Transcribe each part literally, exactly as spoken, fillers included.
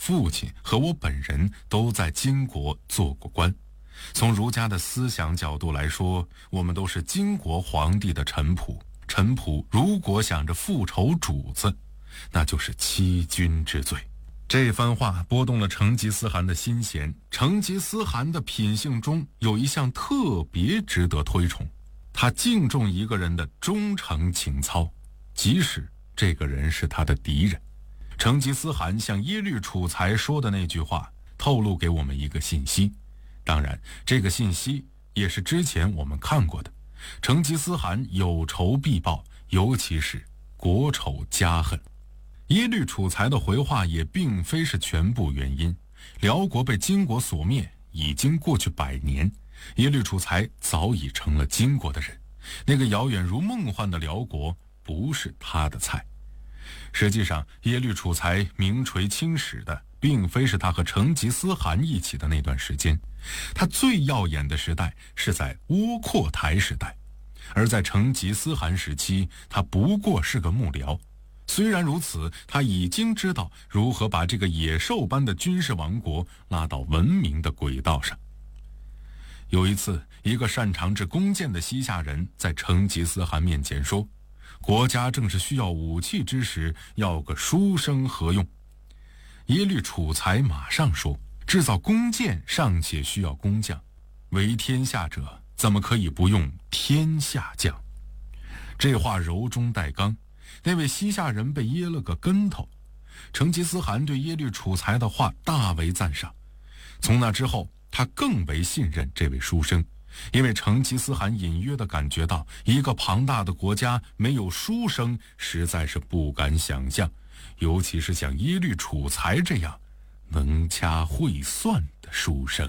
父亲和我本人都在金国做过官。从儒家的思想角度来说，我们都是金国皇帝的臣仆。臣仆如果想着复仇主子，那就是欺君之罪。这番话拨动了成吉思汗的心弦。成吉思汗的品性中有一项特别值得推崇，他敬重一个人的忠诚情操，即使这个人是他的敌人。成吉思汗向耶律楚材说的那句话，透露给我们一个信息。当然，这个信息也是之前我们看过的。成吉思汗有仇必报，尤其是国仇家恨。耶律楚材的回话也并非是全部原因。辽国被金国所灭已经过去百年，耶律楚材早已成了金国的人，那个遥远如梦幻的辽国不是他的菜。实际上，耶律楚材名垂青史的并非是他和成吉思汗一起的那段时间，他最耀眼的时代是在窝阔台时代，而在成吉思汗时期，他不过是个幕僚。虽然如此，他已经知道如何把这个野兽般的军事王国拉到文明的轨道上。有一次，一个擅长制弓箭的西夏人在成吉思汗面前说，国家正是需要武器之时，要个书生何用？耶律楚材马上说，制造弓箭尚且需要工匠，为天下者怎么可以不用天下将？这话柔中带刚，那位西夏人被噎了个跟头。成吉思汗对耶律楚材的话大为赞赏，从那之后他更为信任这位书生，因为成吉思汗隐约地感觉到一个庞大的国家没有书生实在是不敢想象，尤其是像耶律楚材这样能掐会算的书生。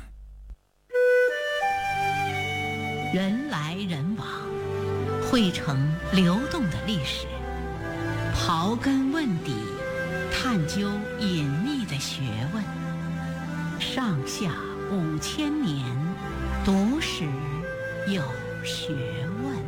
人来人往，汇成流动的历史，刨根问底，探究隐秘的学问。上下五千年，读史有学问。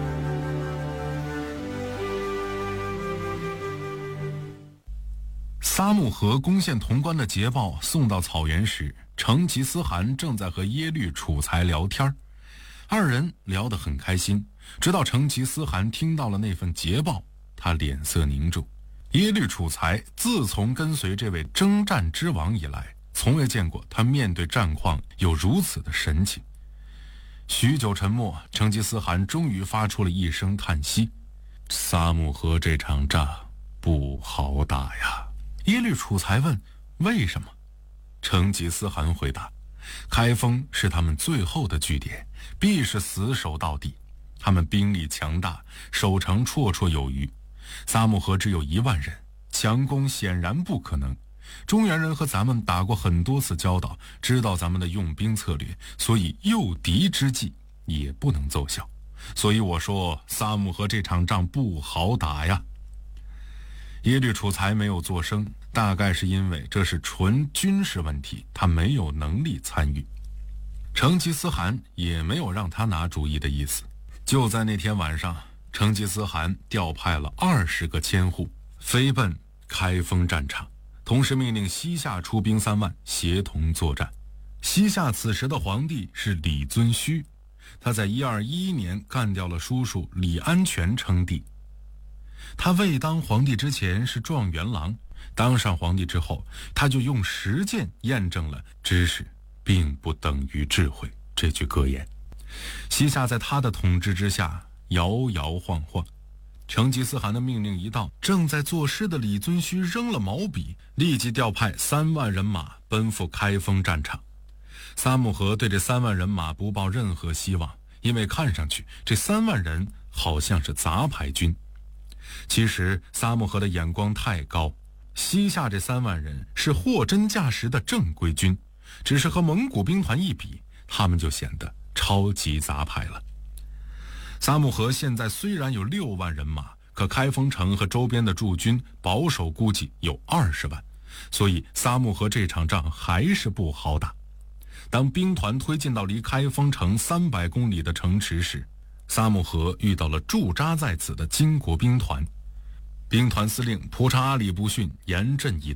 撒木合攻陷潼关的捷报送到草原时，成吉思汗正在和耶律楚材聊天，二人聊得很开心，直到成吉思汗听到了那份捷报，他脸色凝重。耶律楚材自从跟随这位征战之王以来，从未见过他面对战况有如此的神情。许久沉默，成吉思汗终于发出了一声叹息：撒木合这场仗不好打呀。耶律楚材问：为什么？成吉思汗回答：开封是他们最后的据点，必是死守到底。他们兵力强大，守城绰绰有余。撒木合只有一万人，强攻显然不可能。中原人和咱们打过很多次交道，知道咱们的用兵策略，所以诱敌之计也不能奏效。所以我说撒木合这场仗不好打呀。耶律楚材没有作声，大概是因为这是纯军事问题，他没有能力参与。成吉思汗也没有让他拿主意的意思。就在那天晚上，成吉思汗调派了二十个千户飞奔开封战场，同时命令西夏出兵三万协同作战。西夏此时的皇帝是李遵顼，他在一二一一年干掉了叔叔李安全称帝。他未当皇帝之前是状元郎，当上皇帝之后，他就用实践验证了知识并不等于智慧这句格言。西夏在他的统治之下摇摇晃晃。成吉思汗的命令一到，正在作诗的李遵顼扔了毛笔，立即调派三万人马奔赴开封战场。撒木合对这三万人马不抱任何希望，因为看上去这三万人好像是杂牌军。其实撒木合的眼光太高，西夏这三万人是货真价实的正规军，只是和蒙古兵团一比，他们就显得超级杂牌了。撒木合现在虽然有六万人马，可开封城和周边的驻军保守估计有二十万，所以撒木合这场仗还是不好打。当兵团推进到离开封城三百公里的城池时，撒木合遇到了驻扎在此的金国兵团。兵团司令蒲察阿里不逊严阵以待，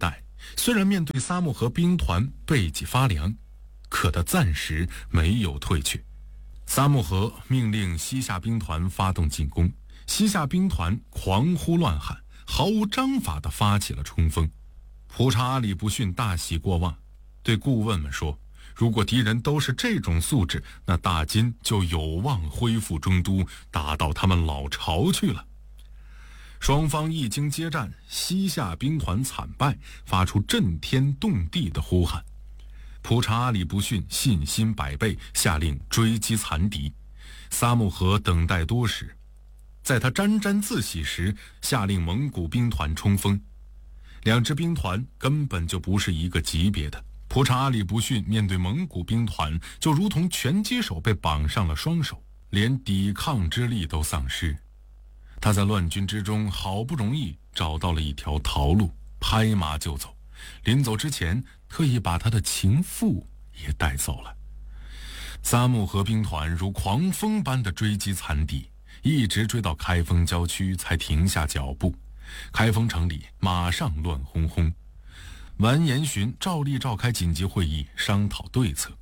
虽然面对撒木合兵团背脊发凉，可他暂时没有退却。撒木合命令西夏兵团发动进攻，西夏兵团狂呼乱喊，毫无章法地发起了冲锋。蒲察阿里不逊大喜过望，对顾问们说，如果敌人都是这种素质，那大金就有望恢复中都，打到他们老巢去了。双方一经接战，西夏兵团惨败，发出震天动地的呼喊。蒲察阿里不逊信心百倍，下令追击残敌。撒木合等待多时，在他沾沾自喜时，下令蒙古兵团冲锋。两支兵团根本就不是一个级别的。蒲察阿里不逊面对蒙古兵团，就如同拳击手被绑上了双手，连抵抗之力都丧失。他在乱军之中好不容易找到了一条逃路，拍马就走。临走之前，特意把他的情妇也带走了。撒木合兵团如狂风般的追击残敌，一直追到开封郊区才停下脚步。开封城里马上乱哄哄。完颜询照例召开紧急会议，商讨对策。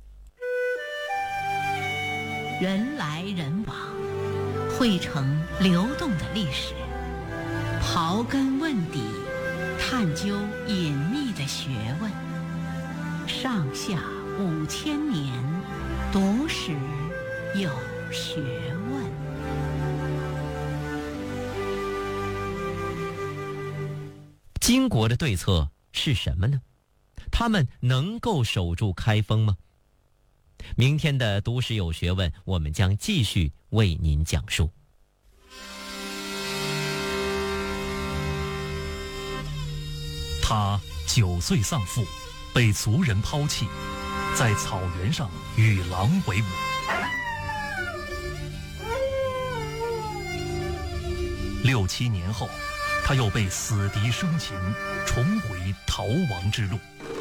人来人往，汇成流动的历史，刨根问底，探究隐秘的学问。上下五千年，读史有学问。 金国的对策是什么呢？他们能够守住开封吗？明天的读史有学问，我们将继续为您讲述。 他九岁丧父，被族人抛弃，在草原上与狼为伍。六七年后，他又被死敌生擒，重回逃亡之路。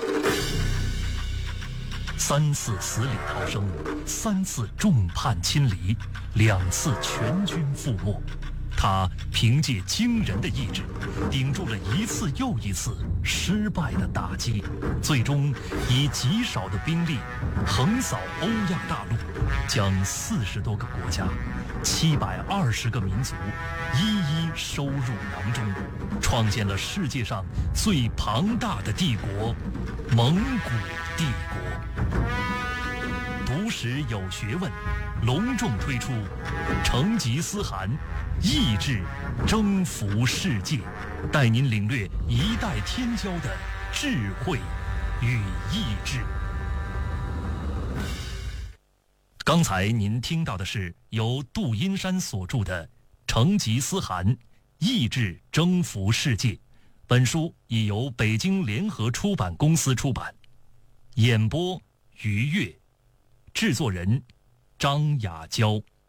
三次死里逃生，三次众叛亲离，两次全军覆没。他凭借惊人的意志，顶住了一次又一次失败的打击，最终以极少的兵力横扫欧亚大陆，将四十多个国家、七百二十个民族一一收入囊中，创建了世界上最庞大的帝国——蒙古帝国。读史有学问，隆重推出成吉思汗意志征服世界，带您领略一代天骄的智慧与意志。刚才您听到的是由杜阴山所著的《成吉思汗意志征服世界》，本书已由北京联合出版公司出版。演播于越，制作人张雅娇。